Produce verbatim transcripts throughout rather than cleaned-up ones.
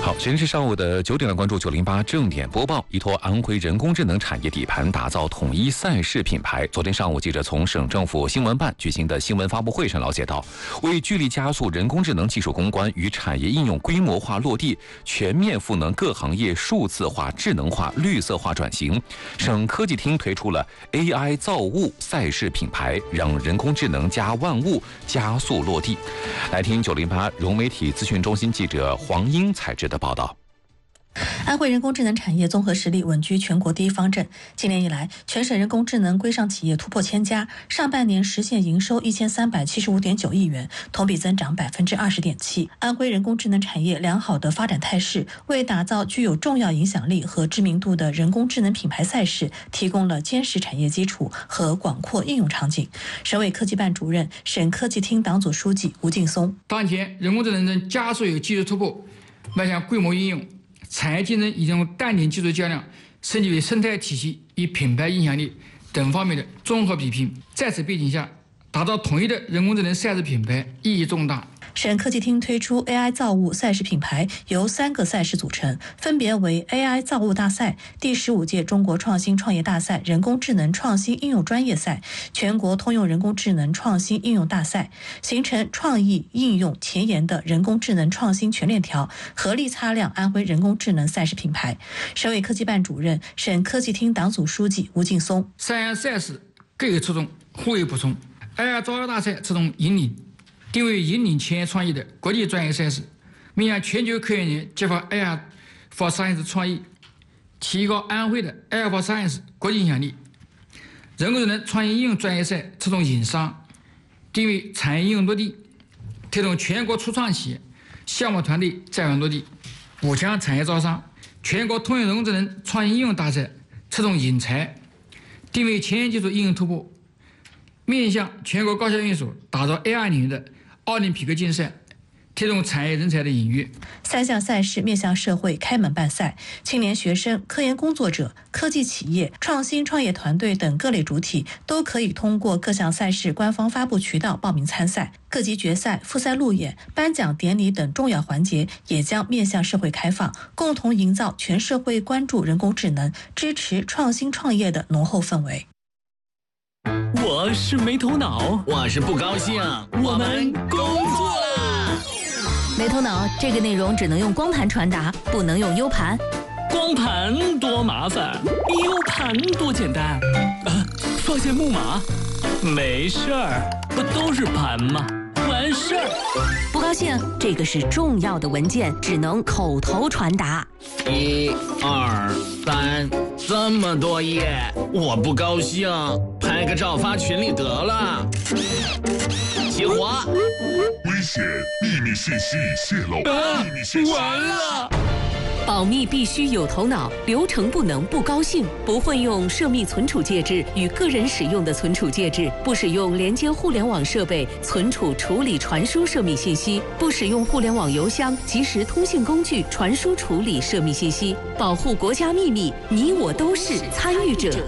好，时间是上午的九点了，关注九零八正点播报。依托安徽人工智能产业底盘，打造统一赛事品牌。昨天上午，记者从省政府新闻办举行的新闻发布会上了解到，为聚力加速人工智能技术攻关与产业应用规模化落地，全面赋能各行业数字化、智能化、绿色化转型，省科技厅推出了 A I 造物赛事品牌，让人工智能加万物加速落地。来听九零八融媒体资讯中心记者黄英采制的报道。 安徽人工智能产业综合实力稳居全国第一方阵。今年以来，全省人工智能规上企业突破千家，上半年实现营收一千三百七十五点九亿元，同比增长百分之二十点七。安徽人工智能产业良好的发展态势，为打造具有重要影响力和知名度的人工智能品牌赛事提供了坚实产业基础和广阔应用场景。省委科技办主任、省科技厅党组书记吴劲松： 当前人工智能正加速有技术突破，迈向规模应用。产业竞争已经从单点技术较量升级为生态体系与品牌影响力等方面的综合比拼。在此背景下，打造统一的人工智能赛事品牌意义重大。 省科技厅推出 A I 造物赛事品牌，由三个赛事组成，分别为 A I 造物大赛、第十五届中国创新创业大赛人工智能创新应用专业赛、全国通用人工智能创新应用大赛，形成创意应用前沿的人工智能创新全链条，合力擦亮安徽人工智能赛事品牌。省委科技办主任、省科技厅党组书记吴劲松： 三项赛事各有侧重，互有补充。A I 造物大赛侧重引领。定位引领前沿创意的国际专业赛事，面向全球科研人员激发 A I for Science 创意，提高安徽的 A I for Science 国际影响力。人工智能创新应用专业赛侧重引商，定位产业应用落地，推动全国初创企业项目团队在网落地，补强产业招商。全国通用人工智能创新应用大赛侧重引才，定位前沿技术应用突破，面向全国高校院所打造 A I 领域的奥林匹克竞赛，推动产业人才的引约。 三项赛事面向社会开门办赛，青年学生、科研工作者、科技企业、创新创业团队等各类主体都可以通过各项赛事官方发布渠道报名参赛。各级决赛、复赛路演、颁奖典礼等重要环节也将面向社会开放，共同营造全社会关注人工智能、支持创新创业的浓厚氛围。 我是没头脑， 我是不高兴， 我们工作啦！ 没头脑这个内容只能用光盘传达，不能用 U 盘。 光盘多麻烦 ，U 盘多简单。啊，发现木马？没事儿，不都是盘吗？完事儿。 不高兴，这个是重要的文件，只能口头传达。 一、二、三，这么多页，我不高兴，拍个照发群里得了。起火！ 危险！秘密信息已泄露， 啊、 秘密信息完了！ 保密必须有头脑，流程不能不高兴。不混用涉密存储介质与个人使用的存储介质，不使用连接互联网设备存储、处理、传输涉密信息，不使用互联网邮箱、即时通信工具传输处理涉密信息，保护国家秘密，你我都是参与者。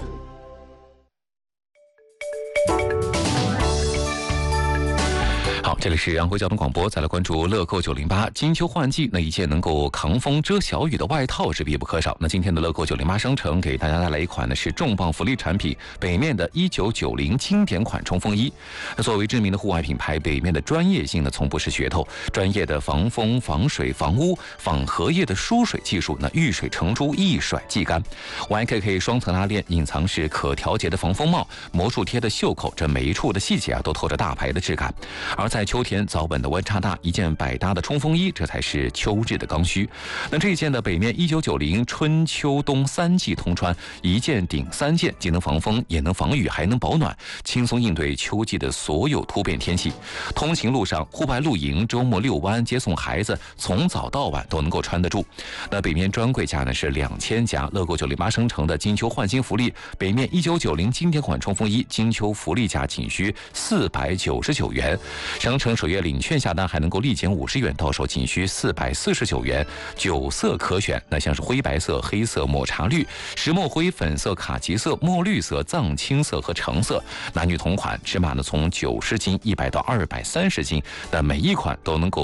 好，这里是安徽交通广播，再来关注乐购九零八。金秋换季，那一件能够扛风遮小雨的外套是必不可少。那今天的乐购九零八商城给大家带来一款呢是重磅福利产品，北面的一九九零经典款冲锋衣。那作为知名的户外品牌，北面的专业性呢从不是噱头，专业的防风、防水、防污、仿荷叶的疏水技术，那遇水成珠，一甩即干。Y K K 双层拉链，隐藏式可调节的防风帽，魔术贴的袖口，这每一处的细节啊都透着大牌的质感。而在秋天早晚的温差大，一件百搭的冲锋衣，这才是秋日的刚需。那这一件的北面一九九零春秋冬三季通穿，一件顶三件，既能防风，也能防雨，还能保暖，轻松应对秋季的所有突变天气。通勤路上、户外露营、周末遛弯、接送孩子，从早到晚都能够穿得住。那北面专柜价呢是两千加，乐购九零八商城的金秋换新福利，北面一九九零经典款冲锋衣，金秋福利价仅需四百九十九元。商城首月领券下单还能够立减五十元，到手仅需四百四十九元，九色可选。那像是灰白色、黑色、抹茶绿、石墨灰、粉色、卡其色、墨绿色、藏青色和橙色，男女同款，尺码呢从九十斤一百到二百三十斤，那每一款都能够